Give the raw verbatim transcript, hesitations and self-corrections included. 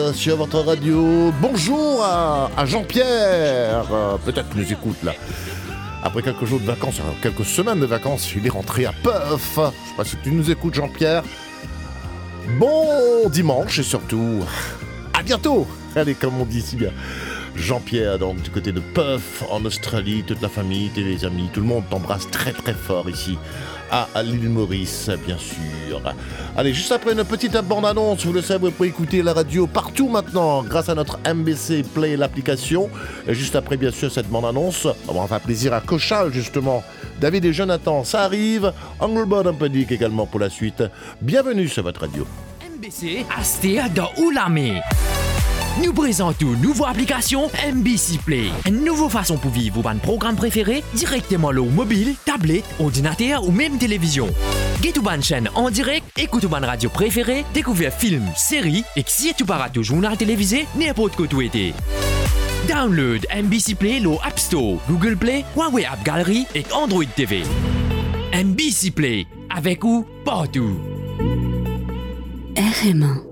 Sur votre radio, bonjour à, à Jean-Pierre, euh, peut-être qu'il nous écoute là. Après quelques jours de vacances, euh, quelques semaines de vacances, il est rentré à Puff. Je sais pas si tu nous écoutes, Jean-Pierre. Bon dimanche et surtout, à bientôt. Allez, comme on dit ici bien. Jean-Pierre, donc du côté de Puff, en Australie, toute la famille, tes les amis, tout le monde t'embrasse très très fort ici, à l'île Maurice, bien sûr. Allez, juste après une petite bande-annonce, vous le savez, vous pouvez écouter la radio partout maintenant, grâce à notre M B C Play, l'application. Et juste après, bien sûr, cette bande-annonce, on va faire plaisir à Cochal, justement. David et Jonathan, ça arrive. Anglebird Empedic également pour la suite. Bienvenue sur votre radio. M B C, Astea dans Oulame. Nous présentons une nouvelle application M B C Play. Une nouvelle façon pour vivre votre programme préféré directement sur mobile, tablette, ordinateur ou même télévision. Get une chaîne en direct, écoute une radio préférée, découvrir films, séries et si tu pars au journal télévisé, n'importe quoi tu étais. Download M B C Play sur App Store, Google Play, Huawei App Gallery et Android T V. M B C Play, avec ou partout. R M un